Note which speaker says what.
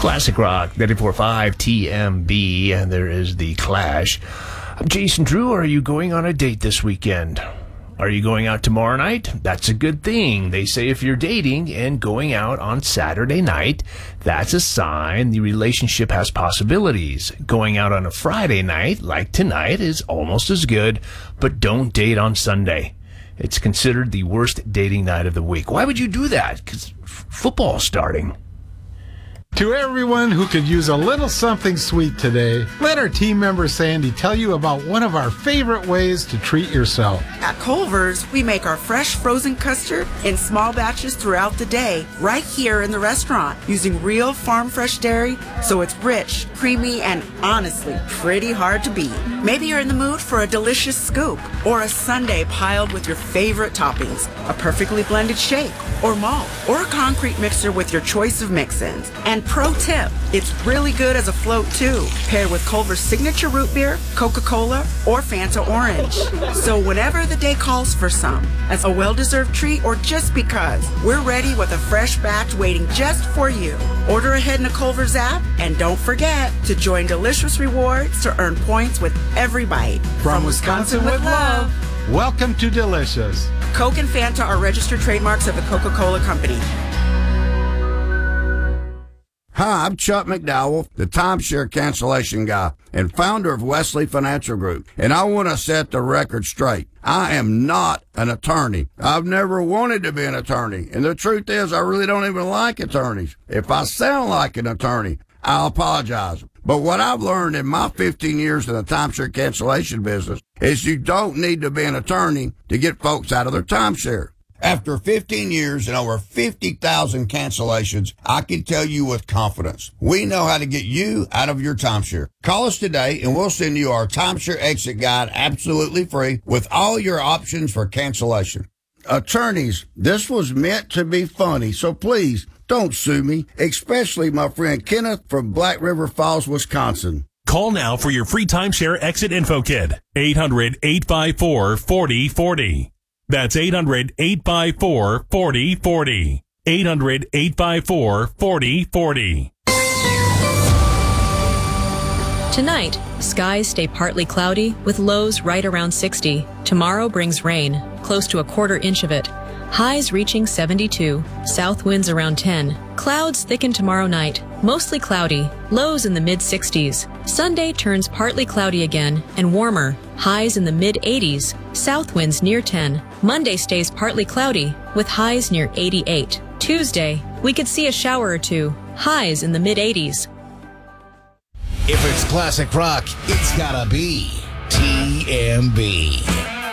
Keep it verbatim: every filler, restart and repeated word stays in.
Speaker 1: Classic Rock, ninety-four point five T M B, and there is The Clash. I'm Jason Drew. Are you going on a date this weekend? Are you going out tomorrow night? That's a good thing. They say if you're dating and going out on Saturday night, that's a sign the relationship has possibilities. Going out on a Friday night, like tonight, is almost as good, but don't date on Sunday. It's considered the worst dating night of the week. Why would you do that? Because f- football's starting.
Speaker 2: To everyone who could use a little something sweet today, let our team member Sandy tell you about one of our favorite ways to treat yourself.
Speaker 3: At Culver's, we make our fresh frozen custard in small batches throughout the day, right here in the restaurant, using real farm fresh dairy, so it's rich, creamy, and honestly, pretty hard to beat. Maybe you're in the mood for a delicious scoop, or a sundae piled with your favorite toppings, a perfectly blended shake, or malt, or a concrete mixer with your choice of mix-ins. And pro tip, it's really good as a float too, paired with Culver's signature root beer, Coca-Cola, or Fanta Orange. So whenever the day calls for some, as a well-deserved treat or just because, we're ready with a fresh batch waiting just for you. Order ahead in the Culver's app, and don't forget to join Delicious Rewards to earn points with every bite.
Speaker 2: From, From Wisconsin, Wisconsin with love, welcome to Delicious.
Speaker 3: Coke and Fanta are registered trademarks of the Coca-Cola Company.
Speaker 4: Hi, I'm Chuck McDowell, the timeshare cancellation guy and founder of Wesley Financial Group, and I want to set the record straight. I am not an attorney. I've never wanted to be an attorney, and the truth is I really don't even like attorneys. If I sound like an attorney, I'll apologize. But what I've learned in my fifteen years in the timeshare cancellation business is you don't need to be an attorney to get folks out of their timeshare. After fifteen years and over fifty thousand cancellations, I can tell you with confidence, we know how to get you out of your timeshare. Call us today and we'll send you our timeshare exit guide absolutely free with all your options for cancellation. Attorneys, this was meant to be funny, so please don't sue me, especially my friend Kenneth from Black River Falls, Wisconsin.
Speaker 5: Call now for your free timeshare exit info kit. eight hundred, eight five four, four oh four oh. That's eight hundred, eight five four, four oh four oh. eight hundred, eight five four, four oh four oh.
Speaker 6: Tonight, skies stay partly cloudy with lows right around sixty. Tomorrow brings rain, close to a quarter inch of it. Highs reaching seventy-two, south winds around ten. Clouds thicken tomorrow night, mostly cloudy, lows in the mid-sixties. Sunday turns partly cloudy again and warmer, highs in the mid-eighties, south winds near ten. Monday stays partly cloudy with highs near eighty-eight. Tuesday, we could see a shower or two, highs in the mid-eighties.
Speaker 7: If it's classic rock, it's gotta be T M B.